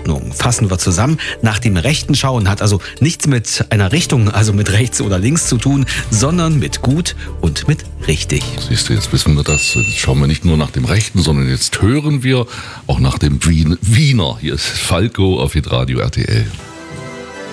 Ordnung. Fassen wir zusammen. Nach dem rechten Schauen hat also nichts mit einer Richtung, also mit rechts oder links zu tun, sondern mit gut und mit richtig. Siehst du, jetzt wissen wir das. Jetzt schauen wir nicht nur nach dem Rechten, sondern jetzt hören wir auch nach dem Wiener. Hier ist Falco auf Hitradio RTL.